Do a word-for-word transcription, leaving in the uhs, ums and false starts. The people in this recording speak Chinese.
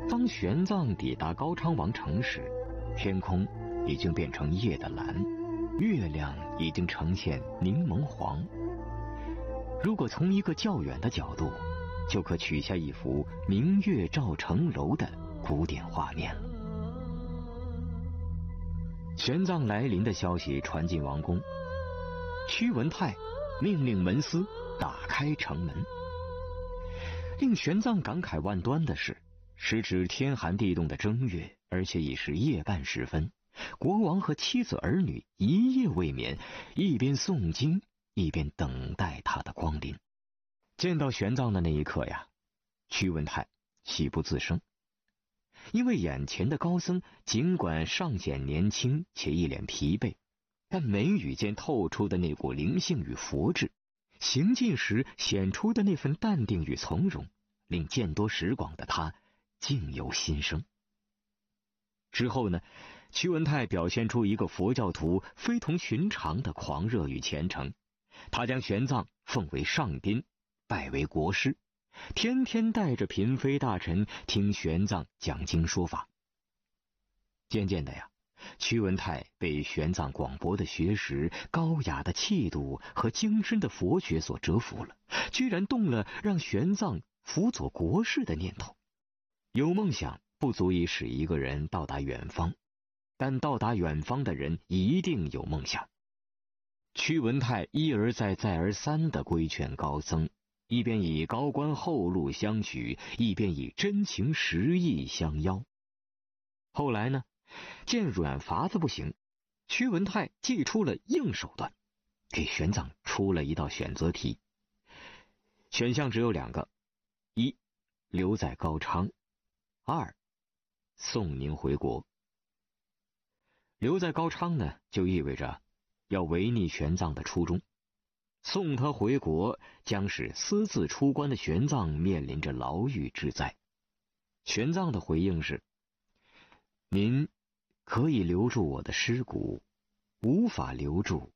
当玄奘抵达高昌王城时，天空已经变成夜的蓝，月亮已经呈现柠檬黄。如果从一个较远的角度，就可取下一幅明月照城楼的古典画面了。玄奘来临的消息传进王宫，屈文泰命令门司打开城门。令玄奘感慨万端的是，时值天寒地冻的正月，而且已是夜半时分，国王和妻子儿女一夜未眠，一边诵经一边等待他的光临。见到玄奘的那一刻呀，屈文泰喜不自胜，因为眼前的高僧尽管尚显年轻且一脸疲惫，但眉宇间透出的那股灵性与佛智，行进时显出的那份淡定与从容，令见多识广的他竟有心生。之后呢，屈文泰表现出一个佛教徒非同寻常的狂热与虔诚，他将玄奘奉为上宾，拜为国师，天天带着嫔妃大臣听玄奘讲经说法。渐渐的呀，屈文泰被玄奘广博的学识、高雅的气度和精深的佛学所折服了，居然动了让玄奘辅佐国事的念头。有梦想不足以使一个人到达远方，但到达远方的人一定有梦想。屈文泰一而再再而三地规劝高僧，一边以高官厚禄相许，一边以真情实意相邀。后来呢，见软法子不行，屈文泰祭出了硬手段，给玄奘出了一道选择题。选项只有两个：一，留在高昌；二，送您回国。留在高昌呢，就意味着要违逆玄奘的初衷；送他回国，将使私自出关的玄奘面临着牢狱之灾。玄奘的回应是：您可以留住我的尸骨，无法留住